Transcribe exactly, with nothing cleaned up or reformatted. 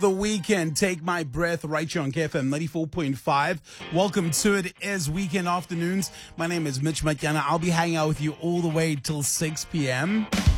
The Weekend, Take My Breath, right here on K F M ninety-four point five. Welcome to it is Weekend Afternoons. My name is Mitch Matyana. I'll be hanging out with you all the way till six p.m.